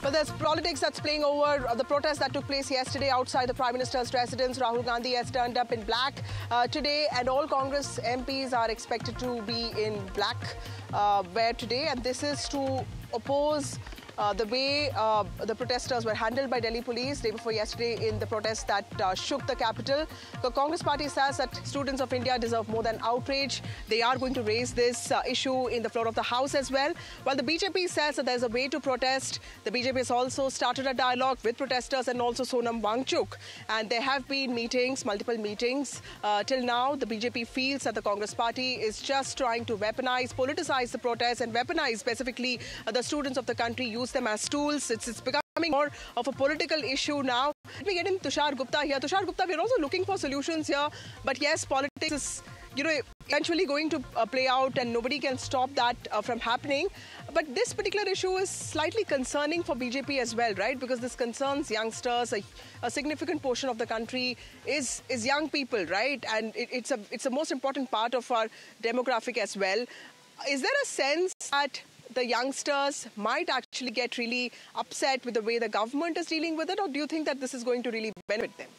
Well, there's politics that's playing over the protest that took place yesterday outside the Prime Minister's residence. Rahul Gandhi has turned up in black today, and all Congress MPs are expected to be in black wear today. And this is to oppose the way the protesters were handled by Delhi police day before yesterday in the protest that shook the capital. The Congress party says that students of India deserve more than outrage. They are going to raise this issue in the floor of the House as well. While the BJP says that there's a way to protest, the BJP has also started a dialogue with protesters and also Sonam Wangchuk. And there have been meetings, multiple meetings. Till now, the BJP feels that the Congress party is just trying to weaponize, politicize the protest and weaponize specifically the students of the country, use them as tools. It's becoming more of a political issue now. Let me get in Tushar Gupta here. Tushar Gupta, we're also looking for solutions here. But yes, politics is, eventually going to play out and nobody can stop that from happening. But this particular issue is slightly concerning for BJP as well, right? Because this concerns youngsters. A significant portion of the country is young people, right? And it's a most important part of our demographic as well. Is there a sense that the youngsters might actually get really upset with the way the government is dealing with it, or do you think that this is going to really benefit them?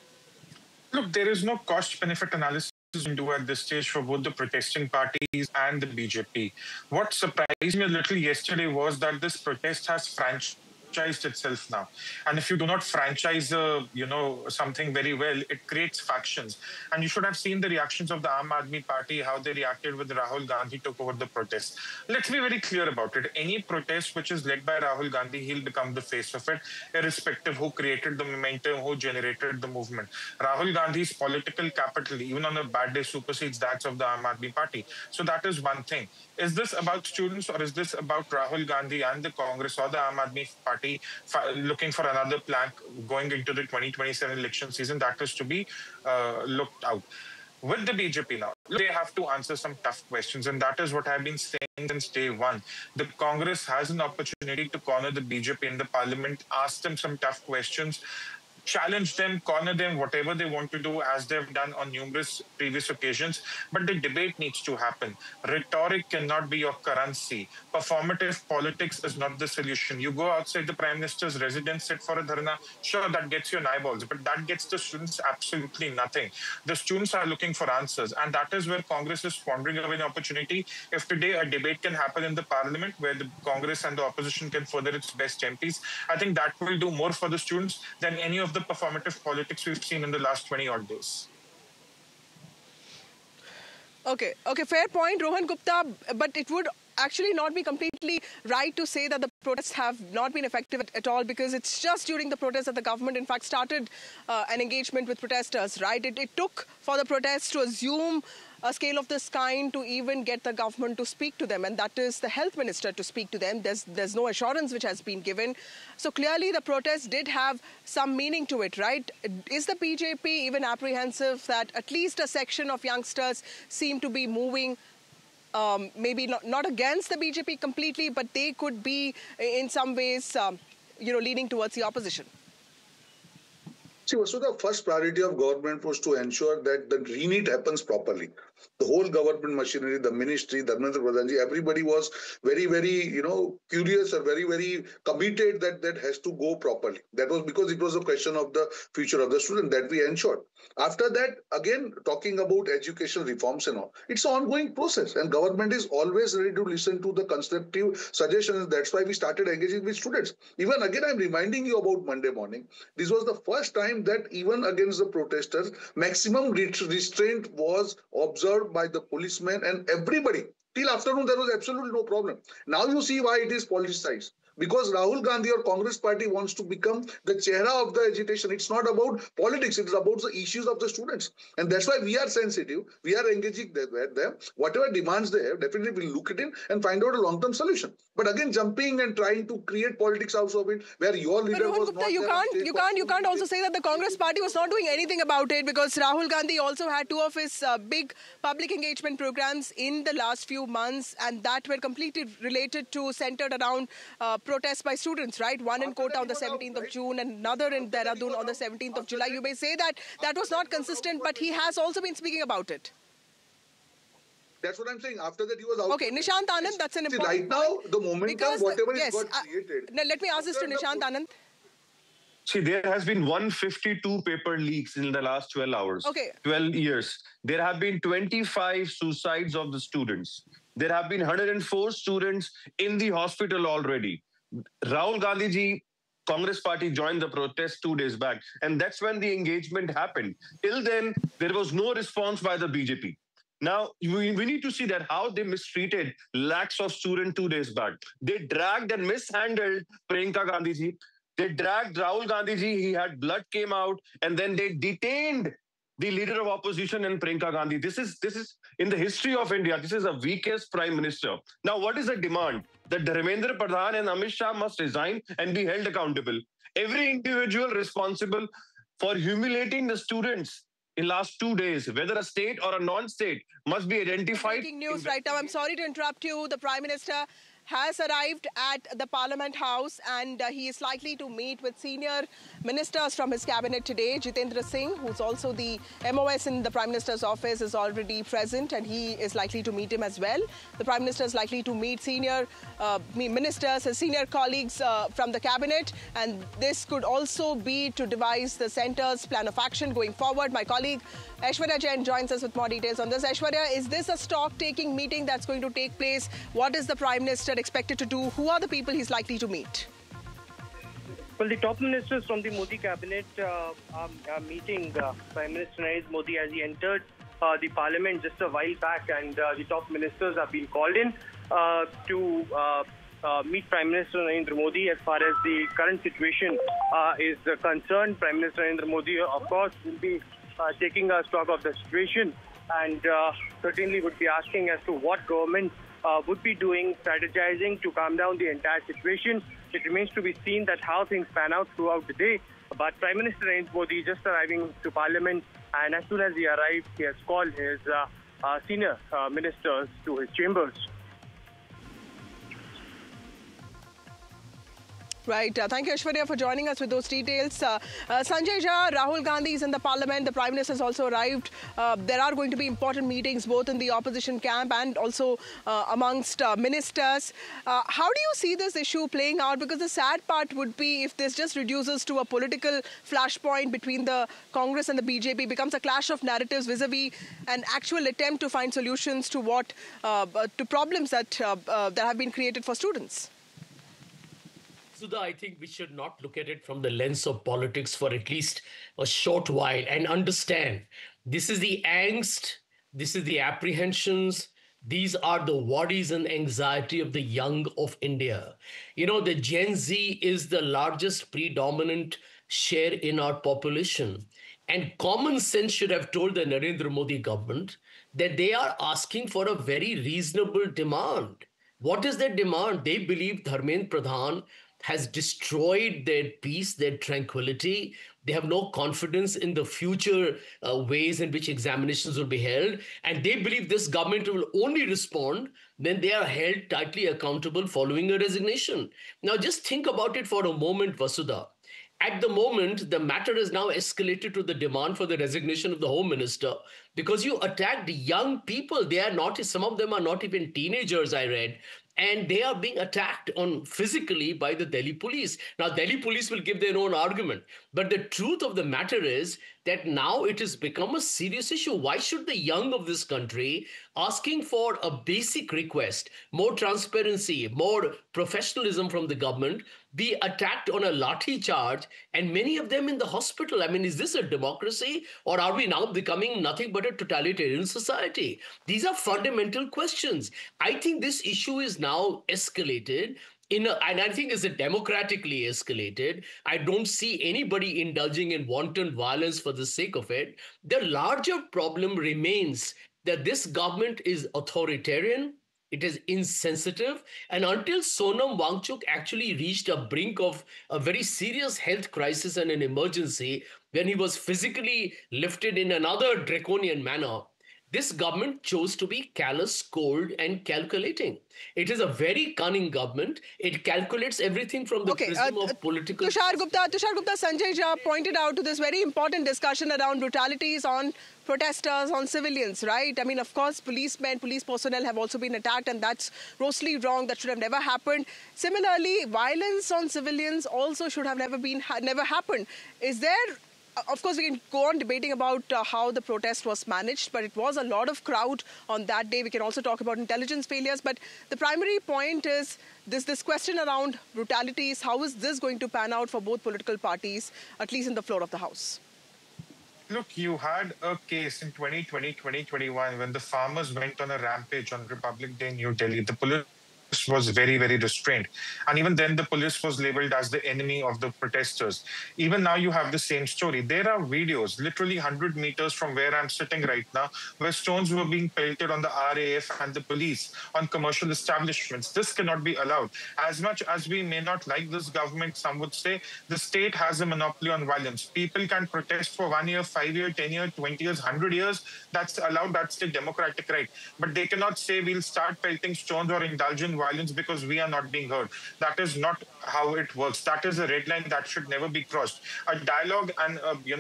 Look, there is no cost-benefit analysis to do at this stage for both the protesting parties and the BJP. What surprised me a little yesterday was that this protest has franchised itself now. And if you do not franchise, something very well, it creates factions. And you should have seen the reactions of the Aam Aadmi Party, how they reacted when Rahul Gandhi took over the protest. Let's be very clear about it. Any protest which is led by Rahul Gandhi, he'll become the face of it, irrespective who created the momentum, who generated the movement. Rahul Gandhi's political capital, even on a bad day, supersedes that of the Aam Aadmi Party. So that is one thing. Is this about students, or is this about Rahul Gandhi and the Congress or the Aam Aadmi Party looking for another plank going into the 2027 election season? That is to be looked out. With the BJP now, they have to answer some tough questions, and that is what I've been saying since day one. The Congress has an opportunity to corner the BJP in the parliament, ask them some tough questions, challenge them, corner them, whatever they want to do, as they've done on numerous previous occasions. But the debate needs to happen. Rhetoric cannot be your currency. Performative politics is not the solution. You go outside the Prime Minister's residence, sit for a dharna, sure, that gets you eyeballs, but that gets the students absolutely nothing. The students are looking for answers, and that is where Congress is squandering away an opportunity. If today a debate can happen in the parliament where the Congress and the opposition can further its best MPs, I think that will do more for the students than any of the performative politics we've seen in the last 20-odd days. Okay, fair point, Rohan Gupta, but it would actually not be completely right to say that the protests have not been effective at all, because it's just during the protests that the government in fact started an engagement with protesters, right? It took for the protests to assume a scale of this kind to even get the government to speak to them, and that is the health minister to speak to them. There's no assurance which has been given. So clearly the protest did have some meaning to it, right? Is the BJP even apprehensive that at least a section of youngsters seem to be moving maybe not against the BJP completely, but they could be in some ways, leaning towards the opposition? See, so the first priority of government was to ensure that the renit happens properly. The whole government machinery, the ministry, Dharmendra Pradhanji, everybody was very, very, curious or very, very committed that that has to go properly. That was because it was a question of the future of the student that we ensured. After that, again, talking about education reforms and all, it's an ongoing process, and government is always ready to listen to the constructive suggestions. That's why we started engaging with students. Even again, I'm reminding you about Monday morning. This was the first time that even against the protesters, maximum restraint was observed by the policemen and everybody. Till afternoon, there was absolutely no problem. Now you see why it is politicized. Because Rahul Gandhi or Congress party wants to become the chehra of the agitation. It's not about politics. It's about the issues of the students. And that's why we are sensitive. We are engaging with them. Whatever demands they have, definitely we'll look at it and find out a long-term solution. But again, jumping and trying to create politics out of it, where your leader was not there. You can't also say that the Congress party was not doing anything about it, because Rahul Gandhi also had two of his big public engagement programs in the last few months, and that were completely centered around protests by students, right? One in Kota on the 17th of June and another in Dehradun on the 17th of July. You may say that that was not consistent, but he has also been speaking about it. That's what I'm saying. After that, he was out. Okay, Nishant Anand, that's an important right now, point. the momentum, Because, whatever yes, is got created. Now, let me ask this to Nishant Anand. See, there has been 152 paper leaks in the last 12 hours. Okay. 12 years. There have been 25 suicides of the students. There have been 104 students in the hospital already. Rahul Gandhi ji, Congress party joined the protest 2 days back. And that's when the engagement happened. Till then, there was no response by the BJP. Now, we need to see that how they mistreated lakhs of students 2 days back. They dragged and mishandled Priyanka Gandhi ji. They dragged Rahul Gandhi ji. He had blood came out, and then they detained the leader of opposition and Priyanka Gandhi. This is in the history of India. This is the weakest prime minister. Now, what is the demand? That Dharmendra Pradhan and Amit Shah must resign and be held accountable. Every individual responsible for humiliating the students in last 2 days, whether a state or a non-state, must be identified. Breaking news right now. I'm sorry to interrupt you. The Prime Minister has arrived at the Parliament House, and he is likely to meet with senior ministers from his cabinet today. Jitendra Singh, who's also the MOS in the Prime Minister's office, is already present, and he is likely to meet him as well. The Prime Minister is likely to meet senior ministers, his senior colleagues from the cabinet, and this could also be to devise the centre's plan of action going forward. My colleague Aishwarya Jain joins us with more details on this. Aishwarya, is this a stock-taking meeting that's going to take place? What is the Prime Minister expected to do? Who are the people he's likely to meet? Well, the top ministers from the Modi cabinet are meeting Prime Minister Narendra Modi as he entered the parliament just a while back, and the top ministers have been called in to meet Prime Minister Narendra Modi as far as the current situation is concerned. Prime Minister Narendra Modi, of course, will be taking a stock of the situation, and certainly would be asking as to what government would be doing, strategizing to calm down the entire situation. It remains to be seen that how things pan out throughout the day. But Prime Minister Narendra Modi just arriving to Parliament, and as soon as he arrived, he has called his senior ministers to his chambers. Right. Thank you, Aishwarya, for joining us with those details. Sanjay Jha, Rahul Gandhi is in the parliament. The Prime Minister has also arrived. There are going to be important meetings both in the opposition camp and also amongst ministers. How do you see this issue playing out? Because the sad part would be if this just reduces to a political flashpoint between the Congress and the BJP, becomes a clash of narratives vis-a-vis an actual attempt to find solutions to to problems that have been created for students. Sudha, I think we should not look at it from the lens of politics for at least a short while and understand this is the angst, this is the apprehensions, these are the worries and anxiety of the young of India. You know, the Gen Z is the largest predominant share in our population. And common sense should have told the Narendra Modi government that they are asking for a very reasonable demand. What is their demand? They believe Dharmendra Pradhan has destroyed their peace, their tranquility. They have no confidence in the future ways in which examinations will be held. And they believe this government will only respond when they are held tightly accountable following a resignation. Now, just think about it for a moment, Vasudha. At the moment, the matter is now escalated to the demand for the resignation of the Home Minister because you attacked young people. They are not, some of them are not even teenagers, I read. And they are being attacked on physically by the Delhi police. Now, Delhi police will give their own argument. But the truth of the matter is that now it has become a serious issue. Why should the young of this country asking for a basic request, more transparency, more professionalism from the government, be attacked on a lathi charge, and many of them in the hospital? I mean, is this a democracy, or are we now becoming nothing but a totalitarian society? These are fundamental questions. I think this issue is now escalated and I think it's democratically escalated. I don't see anybody indulging in wanton violence for the sake of it. The larger problem remains that this government is authoritarian. It is insensitive. And until Sonam Wangchuk actually reached a brink of a very serious health crisis and an emergency, when he was physically lifted in another draconian manner, This government chose to be callous, cold, and calculating. It is a very cunning government. It calculates everything from the prism of political... Tushar Gupta, Sanjay Jha pointed out to this very important discussion around brutalities on protesters, on civilians, right? I mean, of course, policemen, police personnel have also been attacked, and that's grossly wrong. That should have never happened. Similarly, violence on civilians also should have never happened. Is there... Of course, we can go on debating about how the protest was managed, but it was a lot of crowd on that day. We can also talk about intelligence failures. But the primary point is this question around brutalities. How is this going to pan out for both political parties, at least in the floor of the House? Look, you had a case in 2020, 2021 when the farmers went on a rampage on Republic Day in New Delhi. The police was very, very restrained. And even then, the police was labeled as the enemy of the protesters. Even now, you have the same story. There are videos, literally 100 meters from where I'm sitting right now, where stones were being pelted on the RAF and the police on commercial establishments. This cannot be allowed. As much as we may not like this government, some would say, the state has a monopoly on violence. People can protest for 1 year, 5 years, 10 years, 20 years, 100 years. That's allowed. That's the democratic right. But they cannot say we'll start pelting stones or indulge in violence because we are not being heard. That is not how it works. That is a red line that should never be crossed. A dialogue and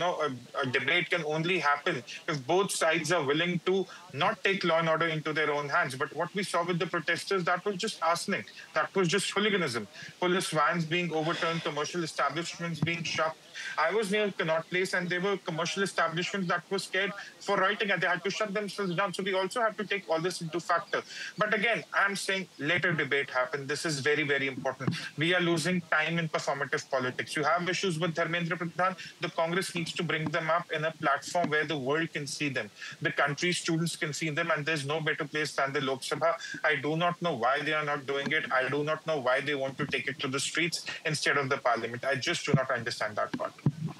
a debate can only happen if both sides are willing to not take law and order into their own hands. But what we saw with the protesters, that was just arsenic. That was just hooliganism. Police vans being overturned, commercial establishments being shut. I was near Connaught Place and there were commercial establishments that were scared for rioting and they had to shut themselves down. So we also have to take all this into factor. But again, I'm saying let a debate happen. This is very, very important. We are losing time in performative politics. You have issues with Dharmendra Pradhan. The Congress needs to bring them up in a platform where the world can see them. The country's students can see them, and there's no better place than the Lok Sabha. I do not know why they are not doing it. I do not know why they want to take it to the streets instead of the parliament. I just do not understand that part.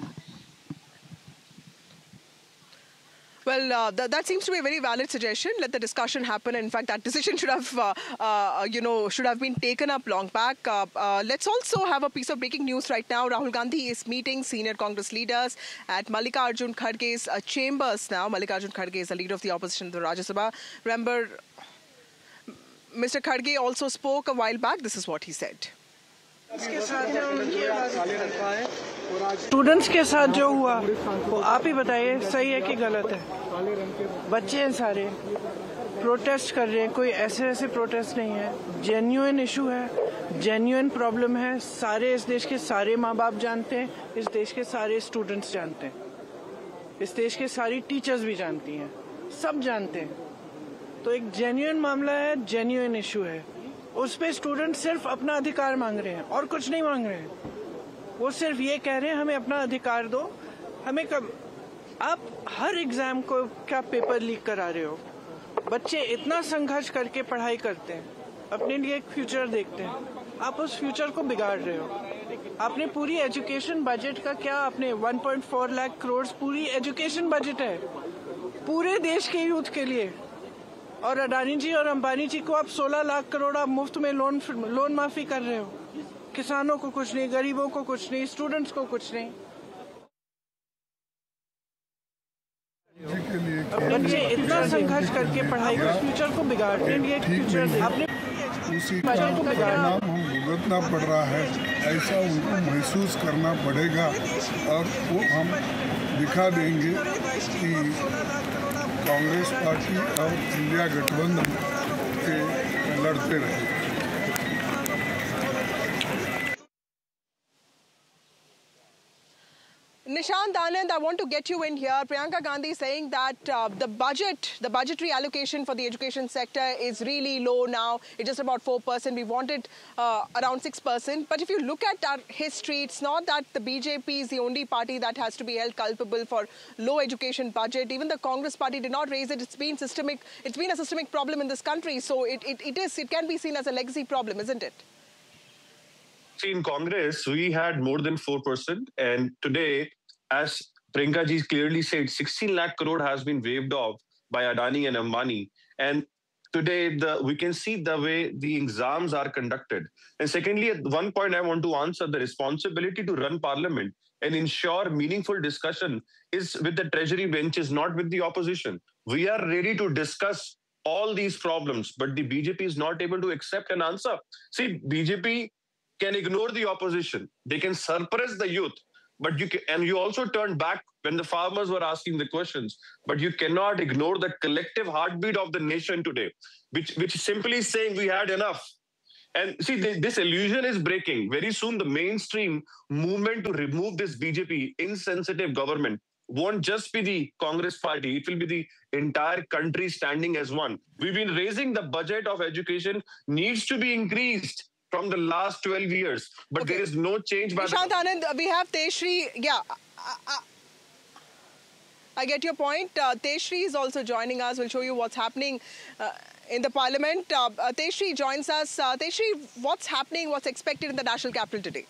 Well, that seems to be a very valid suggestion. Let the discussion happen. In fact, that decision should have, should have been taken up long back. Let's also have a piece of breaking news right now. Rahul Gandhi is meeting senior Congress leaders at Mallikarjun Kharge's chambers now. Mallikarjun Kharge is the leader of the opposition in the Rajya Sabha. Remember, Mr. Kharge also spoke a while back. This is what he said. Students के साथ जो हुआ वो आप ही बताइए, सही है कि गलत है? बच्चे हैं सारे, प्रोटेस्ट कर रहे हैं, कोई ऐसे प्रोटेस्ट नहीं है, जेन्युइन इशू है, जेन्युइन प्रॉब्लम है, सारे इस देश के सारे माँ बाप जानते हैं, इस देश के सारे स्टूडेंट्स जानते हैं, इस देश के सारी टीचर्स भी जानती हैं, सब जानते हैं। तो एक जेन्युइन मामला है, जेन्युइन इशू है, उस पे स्टूडेंट सिर्फ अपना अधिकार मांग रहे हैं और कुछ नहीं मांग रहे हैं। वो सिर्फ ये कह रहे हैं हमें अपना अधिकार दो। हमें कब आप हर एग्जाम को क्या पेपर लीक करा रहे हो? बच्चे इतना संघर्ष करके पढ़ाई करते हैं, अपने लिए एक फ्यूचर देखते हैं, आप उस फ्यूचर को बिगाड़ रहे हो। आपने पूरी एजुकेशन बजट का क्या, आपने 1.4 लाख करोड़ पूरी एजुकेशन बजट है पूरे देश के यूथ के लिए, और अडानी जी और अंबानी जी को आप 16 लाख करोड़ आप मुफ्त में लोन माफी कर रहे हो। किसानों को कुछ नहीं, गरीबों को कुछ नहीं, स्टूडेंट्स को कुछ नहीं। बच्चे इतना संघर्ष करके पढ़ाई कर फ्यूचर को बिगाड़ने के लिए फ्यूचर आपने उसी का परिणाम हम भुगतना पड़ रहा है, ऐसा उनको महसूस करना पड़ेगा और वो हम दिखा देंगे कि कांग्रेस पार्टी और इंडिया गठबंधन के लड़ते रहे। Nishant Anand, I want to get you in here. Priyanka Gandhi saying that the budgetary allocation for the education sector is really low now. It's just about 4%. We wanted around 6%. But if you look at our history, it's not that the BJP is the only party that has to be held culpable for low education budget. Even the Congress party did not raise it. It's been systemic. It's been a systemic problem in this country. So it can be seen as a legacy problem, isn't it? See, in Congress, we had more than 4%. And today, as Priyanka ji clearly said, 16 lakh crore has been waived off by Adani and Ambani. And today, we can see the way the exams are conducted. And secondly, at one point, I want to answer the responsibility to run parliament and ensure meaningful discussion is with the treasury benches, not with the opposition. We are ready to discuss all these problems, but the BJP is not able to accept an answer. See, BJP can ignore the opposition. They can suppress the youth. But you also turned back when the farmers were asking the questions. But you cannot ignore the collective heartbeat of the nation today, which is simply saying we had enough. And see, this illusion is breaking. Very soon, the mainstream movement to remove this BJP insensitive government won't just be the Congress party. It will be the entire country standing as one. We've been raising the budget of education needs to be increased from the last 12 years. But there is no change by Nishant Anand, we have Tejshri. Yeah, I get your point. Tejshri is also joining us. We'll show you what's happening in the parliament. Tejshri joins us. Tejshri, what's happening? What's expected in the national capital today?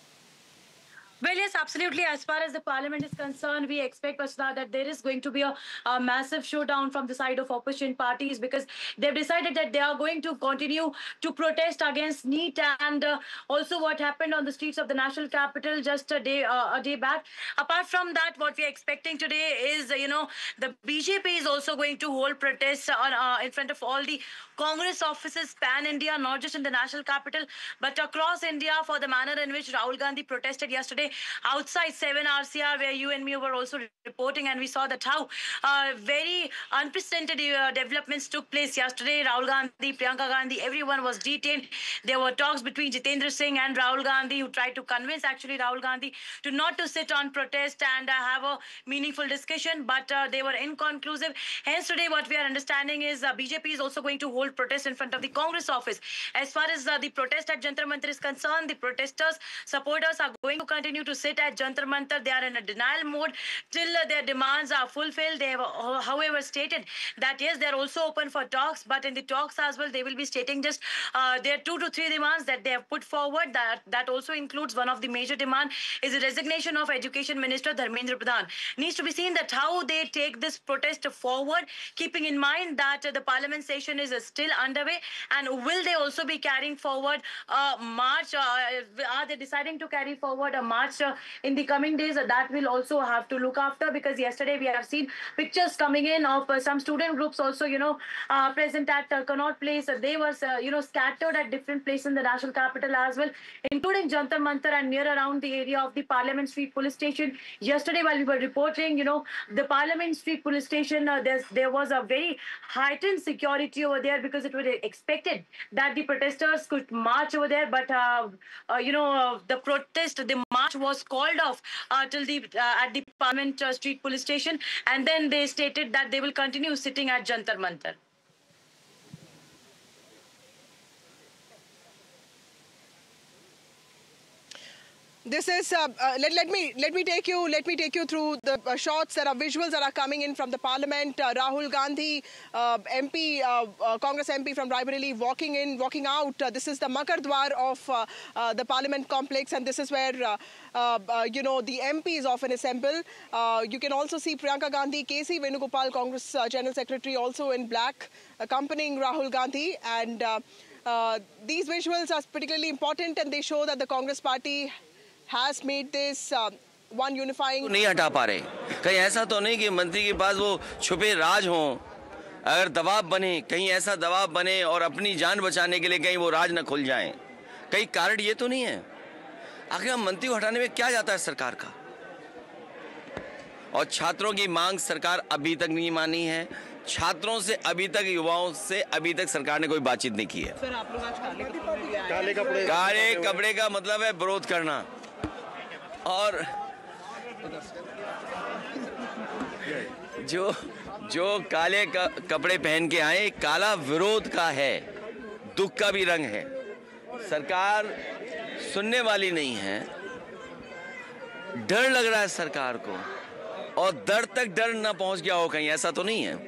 Well, yes, absolutely. As far as the parliament is concerned, we expect, Vasudha, that there is going to be a massive showdown from the side of opposition parties, because they've decided that they are going to continue to protest against NEET and also what happened on the streets of the national capital just a day back. Apart from that, what we are expecting today is, the BJP is also going to hold protests in front of all the Congress offices pan-India, not just in the national capital, but across India, for the manner in which Rahul Gandhi protested yesterday outside 7 RCR, where you and me were also reporting, and we saw that how very unprecedented developments took place yesterday. Rahul Gandhi, Priyanka Gandhi, everyone was detained. There were talks between Jitendra Singh and Rahul Gandhi, who tried to convince actually Rahul Gandhi to not to sit on protest and have a meaningful discussion, but they were inconclusive. Hence today what we are understanding is BJP is also going to hold protest in front of the Congress office. As far as the protest at Jantar Mantar is concerned, the protesters, supporters are going to continue to sit at Jantar Mantar. They are in a denial mode till their demands are fulfilled. They have, however, stated that yes, they are also open for talks, but in the talks as well, they will be stating just their 2 to 3 demands that they have put forward. That also includes one of the major demand is the resignation of Education Minister Dharmendra Pradhan. Needs to be seen that how they take this protest forward, keeping in mind that the parliament session is still underway, and will they also be carrying forward a march? Are they deciding to carry forward a march in the coming days? That will also have to look after, because yesterday we have seen pictures coming in of some student groups also, present at Connaught Place. They were, scattered at different places in the national capital as well, including Jantar Mantar and near around the area of the Parliament Street Police Station. Yesterday, while we were reporting, the Parliament Street Police Station, there was a very heightened security over there, because it was expected that the protesters could march over there, but the march was called off till at the Parliament Street Police Station, and then they stated that they will continue sitting at Jantar Mantar. This is let me take you through the shots. There are visuals that are coming in from the parliament. Rahul Gandhi, MP, Congress MP from Raebareli, walking out. This is the Makar Dwar of the parliament complex, and this is where the MPs often assemble. You can also see Priyanka Gandhi, KC Venugopal, Congress General Secretary, also in black, accompanying Rahul Gandhi. And these visuals are particularly important, and they show that the Congress party has made this one unifying. नहीं हटा पा रहे, कहीं ऐसा तो नहीं कि मंत्री के पास वो छुपे राज हों, अगर दबाव बने, कहीं ऐसा दबाव बने और अपनी जान बचाने के लिए कहीं वो राज न खुल जाएं, कहीं कारण ये तो नहीं है। आखिर हम मंत्री को हटाने में क्या जाता है सरकार का? और छात्रों की मांग सरकार अभी तक नहीं मानी है। छात्रों से अभी तक, युवाओं से अभी तक सरकार ने कोई बातचीत नहीं की है। सर, आप लोग आज काले कपड़े का मतलब है विरोध करना, और जो काले कपड़े पहन के आए, काला विरोध का है, दुख का भी रंग है। सरकार सुनने वाली नहीं है, डर लग रहा है सरकार को, और दर तक डर ना पहुंच गया हो कहीं, ऐसा तो नहीं है।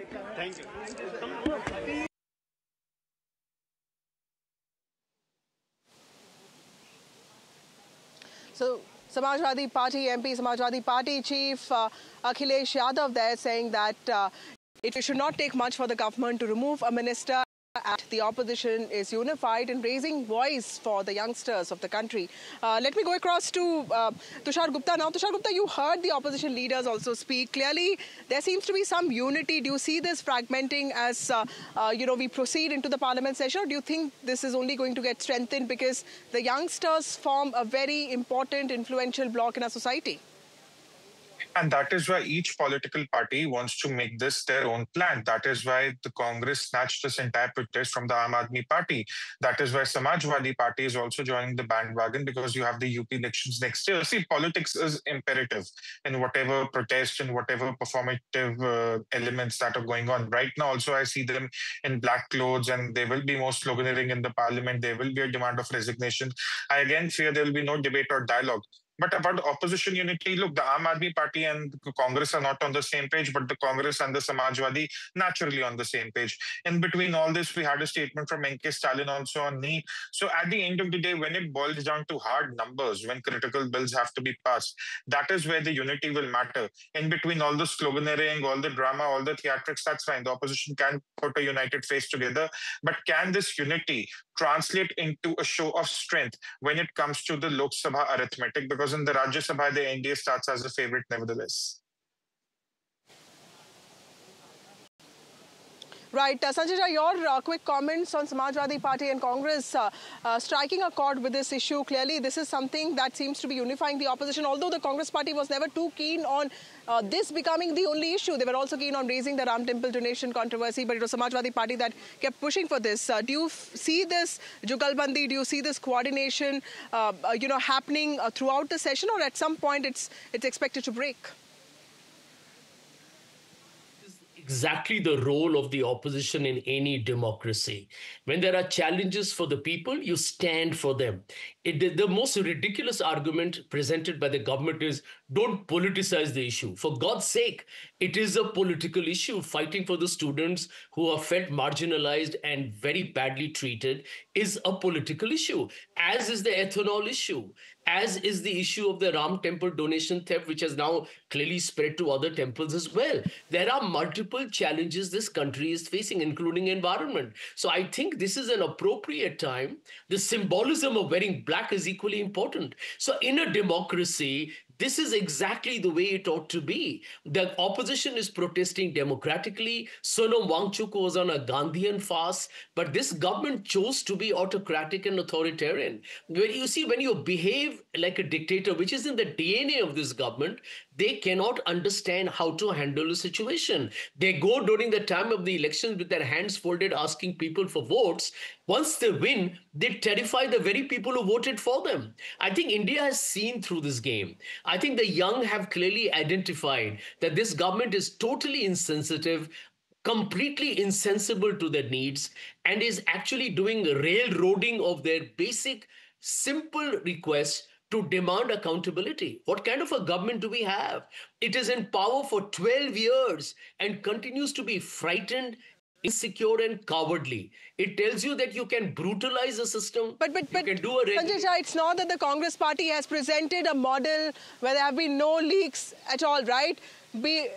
So, Samajwadi Party MP, Samajwadi Party Chief Akhilesh Yadav there saying that it should not take much for the government to remove a minister and the opposition is unified in raising voice for the youngsters of the country. Let me go across to Tushar Gupta now. Tushar Gupta, you heard the opposition leaders also speak. Clearly, there seems to be some unity. Do you see this fragmenting as, we proceed into the parliament session? Or do you think this is only going to get strengthened because the youngsters form a very important, influential bloc in our society? And that is why each political party wants to make this their own plan. That is why the Congress snatched this entire protest from the Aam Aadmi Party. That is why Samajwadi Party is also joining the bandwagon, because you have the UP elections next year. See, politics is imperative in whatever protest and whatever performative elements that are going on. Right now, also, I see them in black clothes, and there will be more sloganeering in the parliament. There will be a demand of resignation. I again fear there will be no debate or dialogue. But about opposition unity, look, the Aam Aadmi Party and the Congress are not on the same page, but the Congress and the Samajwadi naturally on the same page. In between all this, we had a statement from N.K. Stalin also on NEET. So at the end of the day, when it boils down to hard numbers, when critical bills have to be passed, that is where the unity will matter. In between all the sloganeering, all the drama, all the theatrics, that's fine. The opposition can put a united face together. But can this unity translate into a show of strength when it comes to the Lok Sabha arithmetic? Because in the Rajya Sabha, the NDA starts as a favorite nevertheless. Right. Sanjay, your quick comments on Samajwadi Party and Congress striking a chord with this issue. Clearly, this is something that seems to be unifying the opposition, although the Congress Party was never too keen on this becoming the only issue. They were also keen on raising the Ram Temple donation controversy, but it was Samajwadi Party that kept pushing for this. Do you see this Jugalbandi, do you see this coordination, happening throughout the session, or at some point it's expected to break? Exactly the role of the opposition in any democracy. When there are challenges for the people, you stand for them. The most ridiculous argument presented by the government is, don't politicize the issue. For God's sake, it is a political issue. Fighting for the students who are felt marginalized and very badly treated is a political issue, as is the ethanol issue, as is the issue of the Ram Temple donation theft, which has now clearly spread to other temples as well. There are multiple challenges this country is facing, including environment. So I think this is an appropriate time. The symbolism of wearing black is equally important. So in a democracy, this is exactly the way it ought to be. The opposition is protesting democratically. Sonam Wangchuk was on a Gandhian fast, but this government chose to be autocratic and authoritarian. When you behave like a dictator, which is in the DNA of this government, they cannot understand how to handle a situation. They go during the time of the elections with their hands folded, asking people for votes. Once they win, they terrify the very people who voted for them. I think India has seen through this game. I think the young have clearly identified that this government is totally insensitive, completely insensible to their needs, and is actually doing railroading of their basic, simple requests to demand accountability. What kind of a government do we have? It is in power for 12 years and continues to be frightened, insecure and cowardly. It tells you that you can brutalize a system, but you can do a... Sanjay Jha, it's not that the Congress Party has presented a model where there have been no leaks at all, right? Be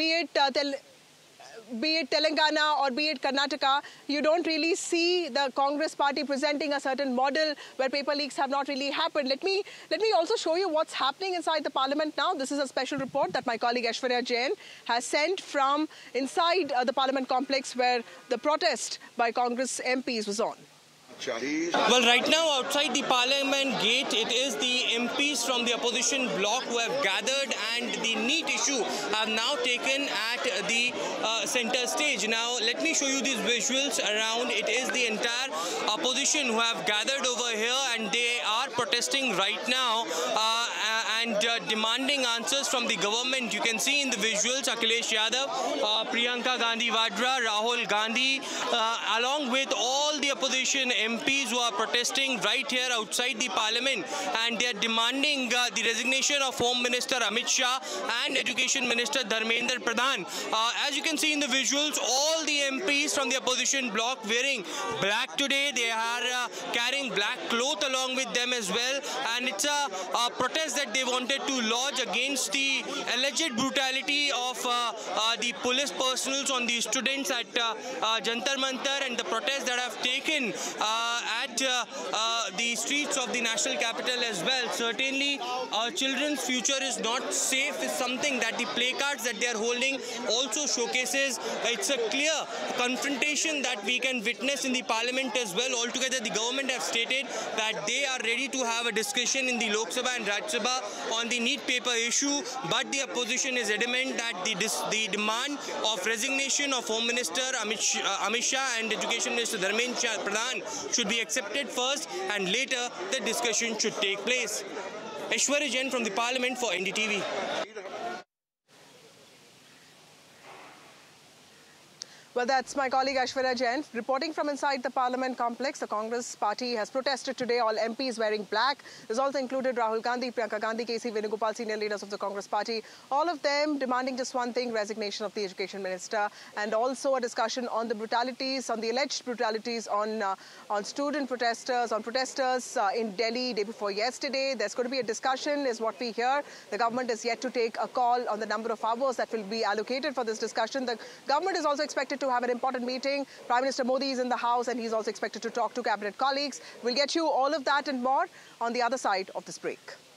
it Telangana or be it Karnataka, you don't really see the Congress Party presenting a certain model where paper leaks have not really happened. Let me also show you what's happening inside the parliament now. This is a special report that my colleague Aishwarya Jain has sent from inside the parliament complex where the protest by Congress MPs was on. Well, right now outside the parliament gate, it is the MPs from the opposition bloc who have gathered, and the NEET issue have now taken at the center stage. Now, let me show you these visuals around. It is the entire opposition who have gathered over here, and they are protesting right now and demanding answers from the government. You can see in the visuals Akhilesh Yadav, Priyanka Gandhi Vadra, Rahul Gandhi, along with all all the opposition MPs who are protesting right here outside the parliament, and they are demanding the resignation of Home Minister Amit Shah and Education Minister Dharmendra Pradhan. As you can see in the visuals, all the MPs from the opposition bloc wearing black today. They are carrying black cloth along with them as well, and it's a protest that they wanted to lodge against the alleged brutality of the police personnel on the students at Jantar Mantar, and the protests that have taken at the streets of the national capital as well. Certainly, our children's future is not safe is something that the placards that they are holding also showcases. It's a clear confrontation that we can witness in the parliament as well. Altogether, the government have stated that they are ready to have a discussion in the Lok Sabha and Rajya Sabha on the NEET paper issue, but the opposition is adamant that the demand of resignation of Home Minister Amit Shah and Education Minister Dharmendra Pradhan should be accepted first, and later the discussion should take place. Aishwarya Jain from the Parliament for NDTV. Well, that's my colleague Aishwarya Jain reporting from inside the Parliament complex. The Congress party has protested today, all MPs wearing black. This also included Rahul Gandhi, Priyanka Gandhi, KC Venugopal, senior leaders of the Congress party. All of them demanding just one thing: resignation of the Education Minister, and also a discussion on the brutalities, on the alleged brutalities on student protesters, on protesters in Delhi day before yesterday. There's going to be a discussion, is what we hear. The government is yet to take a call on the number of hours that will be allocated for this discussion. The government is also expected to have an important meeting. Prime Minister Modi is in the house, and he's also expected to talk to cabinet colleagues. We'll get you all of that and more on the other side of this break.